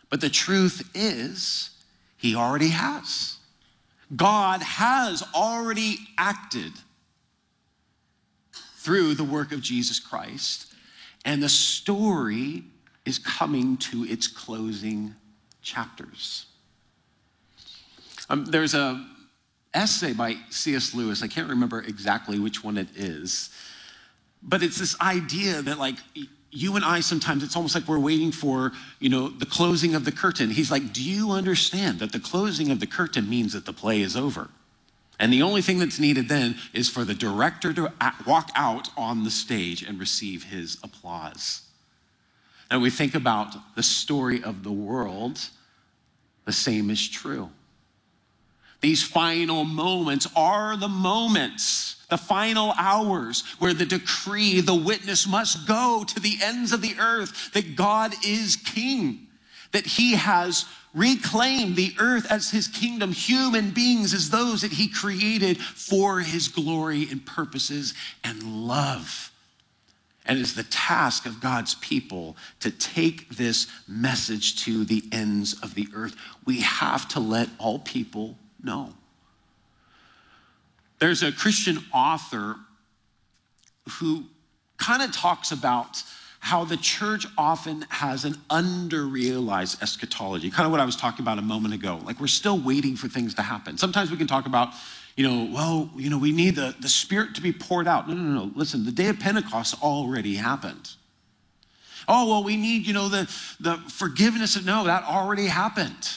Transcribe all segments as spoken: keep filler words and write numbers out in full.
But the truth is, he already has. God has already acted through the work of Jesus Christ, and the story is coming to its closing chapters. Um, there's a essay by C S Lewis. I can't remember exactly which one it is, but it's this idea that, like, you and I sometimes, it's almost like we're waiting for, you know, the closing of the curtain. He's like, do you understand that the closing of the curtain means that the play is over? And the only thing that's needed then is for the director to walk out on the stage and receive his applause. And we think about the story of the world, the same is true. These final moments are the moments, the final hours where the decree, the witness must go to the ends of the earth that God is king, that he has reclaimed the earth as his kingdom, human beings as those that he created for his glory and purposes and love. And it's the task of God's people to take this message to the ends of the earth. We have to let all people know. There's a Christian author who kind of talks about how the church often has an under-realized eschatology, kind of what I was talking about a moment ago. Like, we're still waiting for things to happen. Sometimes we can talk about, you know, well, you know, we need the, the Spirit to be poured out. No, no, no, listen, the day of Pentecost already happened. Oh, well, we need, you know, the, the forgiveness of, no, that already happened.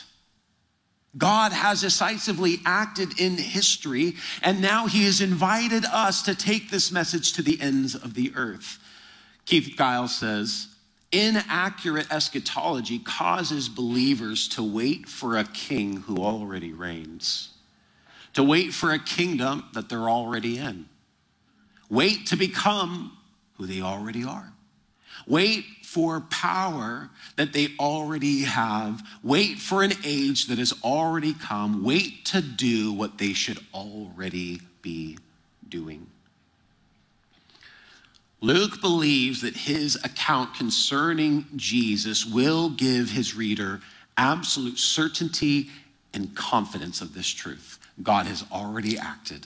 God has decisively acted in history, and now he has invited us to take this message to the ends of the earth. Keith Giles says, inaccurate eschatology causes believers to wait for a king who already reigns, to wait for a kingdom that they're already in, wait to become who they already are. Wait for power that they already have. Wait for an age that has already come. Wait to do what they should already be doing. Luke believes that his account concerning Jesus will give his reader absolute certainty and confidence of this truth. God has already acted.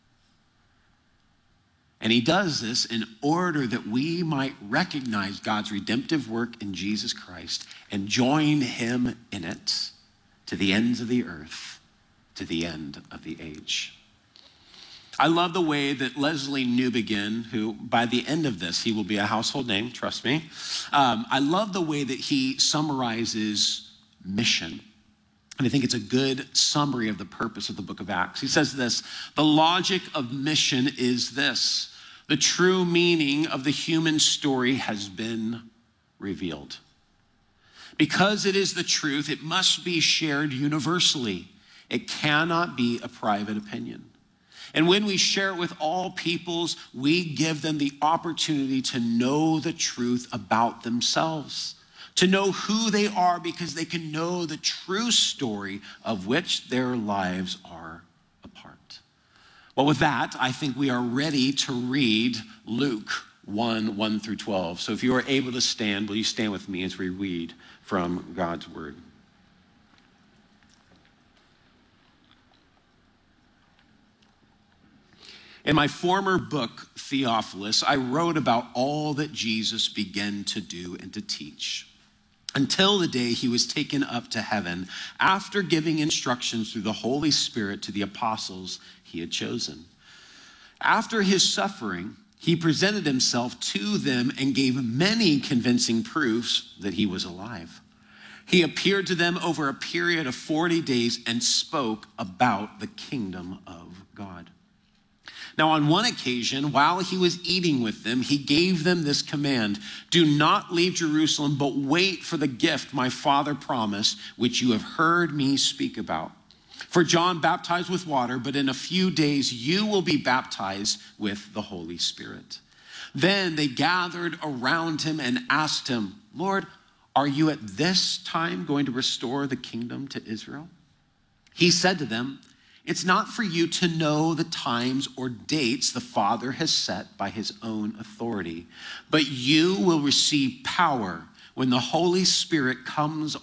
And he does this in order that we might recognize God's redemptive work in Jesus Christ and join him in it to the ends of the earth, to the end of the age. I love the way that Leslie Newbegin, who by the end of this, he will be a household name, trust me. Um, I love the way that he summarizes mission. And I think it's a good summary of the purpose of the book of Acts. He says this: the logic of mission is this: the true meaning of the human story has been revealed. Because it is the truth, it must be shared universally. It cannot be a private opinion. And when we share it with all peoples, we give them the opportunity to know the truth about themselves, to know who they are, because they can know the true story of which their lives are a part. Well, with that, I think we are ready to read Luke one, one through twelve. So if you are able to stand, will you stand with me as we read from God's word? In my former book, Theophilus, I wrote about all that Jesus began to do and to teach until the day he was taken up to heaven after giving instructions through the Holy Spirit to the apostles he had chosen. After his suffering, he presented himself to them and gave many convincing proofs that he was alive. He appeared to them over a period of forty days and spoke about the kingdom of God. Now, on one occasion, while he was eating with them, he gave them this command: do not leave Jerusalem, but wait for the gift my Father promised, which you have heard me speak about. For John baptized with water, but in a few days you will be baptized with the Holy Spirit. Then they gathered around him and asked him, Lord, are you at this time going to restore the kingdom to Israel? He said to them, it's not for you to know the times or dates the Father has set by his own authority, but you will receive power when the Holy Spirit comes